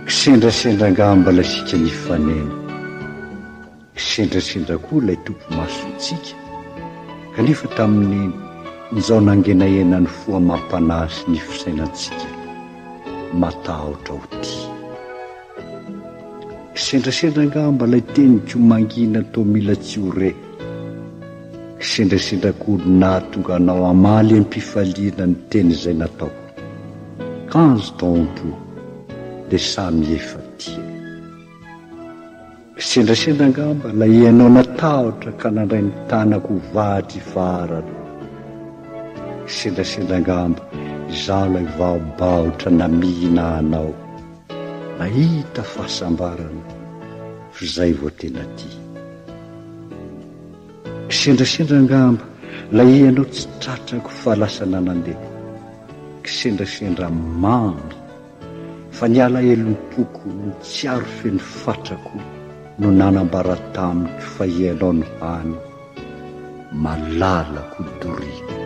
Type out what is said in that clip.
Kisendrasendra angamba ilay sika nifanena, kisendrasendra koa ilay tompo masontsika, kanefa tamin'ny nizao nangena enany foa mampanasy ny fisainantsika matahotra ho ty. Kisendrasendra angamba ilay teny komangina tao mila tsy ho re, kisendrasendra koa nahatonga anao amaly am-pifaliana ny teny izay natao. Kanzo tompo dia samy efa tia. Kisendrasendra angamba ilay ianao natahotra ka nandray ny tanako ho vahatra ifarana. Kisendrasendra angamba izaho ilay vaobaotra namihina anao, nahita fahasambarana fa izay vao tena tia. Kisendrasendra angamba ilay ianao tsy tratrako fa lasa nanandeha. Kisendrasendra mamy fa niala elony poko no tsy aro feno fatrako no nanambara tamiko fa ianao ny hany malalako dorina.